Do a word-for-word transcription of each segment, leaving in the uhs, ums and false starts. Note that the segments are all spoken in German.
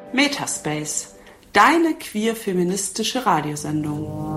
Metaspace, deine queer-feministische Radiosendung.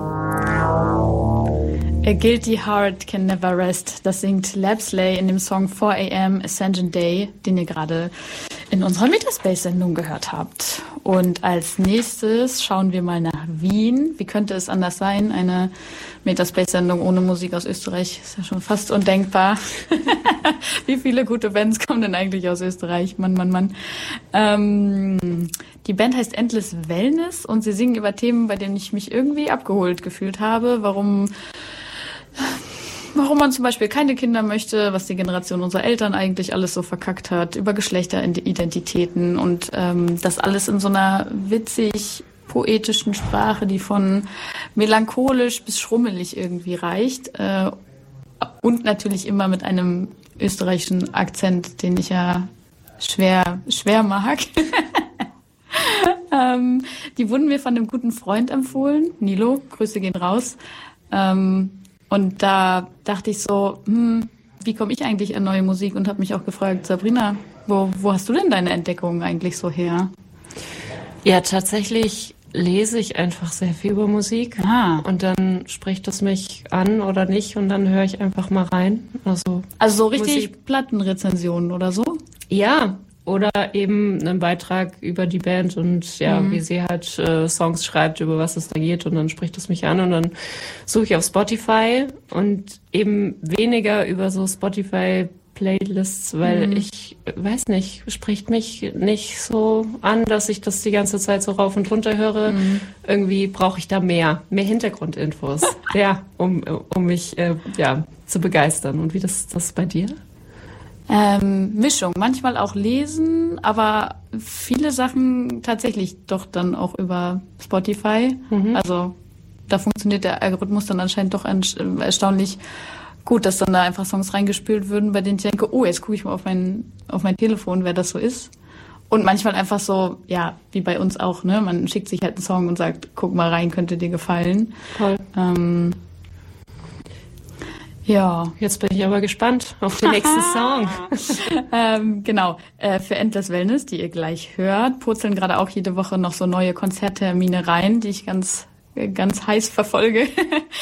A Guilty Heart Can Never Rest. Das singt Lapsley in dem Song four a.m. Ascension Day, den ihr gerade in unserer Metaspace-Sendung gehört habt. Und als nächstes schauen wir mal nach Wien. Wie könnte es anders sein? Eine Metaspace-Sendung ohne Musik aus Österreich ist ja schon fast undenkbar. Wie viele gute Bands kommen denn eigentlich aus Österreich? Mann, Mann, Mann. Ähm, die Band heißt Endless Wellness und sie singen über Themen, bei denen ich mich irgendwie abgeholt gefühlt habe. Warum... Warum man zum Beispiel keine Kinder möchte, was die Generation unserer Eltern eigentlich alles so verkackt hat, über Geschlechteridentitäten und ähm, das alles in so einer witzig poetischen Sprache, die von melancholisch bis schrummelig irgendwie reicht äh, und natürlich immer mit einem österreichischen Akzent, den ich ja schwer schwer mag. ähm, die wurden mir von einem guten Freund empfohlen, Nilo, Grüße gehen raus. Ähm, Und da dachte ich so, hm, wie komme ich eigentlich an neue Musik? Und habe mich auch gefragt, Sabrina, wo, wo hast du denn deine Entdeckungen eigentlich so her? Ja, tatsächlich lese ich einfach sehr viel über Musik. Ah. Und dann spricht es mich an oder nicht und dann höre ich einfach mal rein. Also, also so richtig Musik. Plattenrezensionen oder so? Ja, oder eben einen Beitrag über die Band und ja, mhm. wie sie halt äh, Songs schreibt, über was es da geht und dann spricht es mich an und dann suche ich auf Spotify und eben weniger über so Spotify-Playlists, weil mhm. ich weiß nicht, spricht mich nicht so an, dass ich das die ganze Zeit so rauf und runter höre. Mhm. Irgendwie brauche ich da mehr, mehr Hintergrundinfos, ja, um, um mich äh, ja, zu begeistern. Und wie das das bei dir? Ähm, Mischung, manchmal auch lesen, aber viele Sachen tatsächlich doch dann auch über Spotify. Mhm. Also da funktioniert der Algorithmus dann anscheinend doch erstaunlich gut, dass dann da einfach Songs reingespült würden, bei denen ich denke, oh, jetzt gucke ich mal auf mein, auf mein Telefon, wer das so ist. Und manchmal einfach so, ja, wie bei uns auch, ne? Man schickt sich halt einen Song und sagt, guck mal rein, könnte dir gefallen. Toll. Ähm, Ja, jetzt bin ich aber gespannt auf den nächsten Song. ähm, genau, äh, für Endless Wellness, die ihr gleich hört, purzeln gerade auch jede Woche noch so neue Konzerttermine rein, die ich ganz ganz heiß verfolge.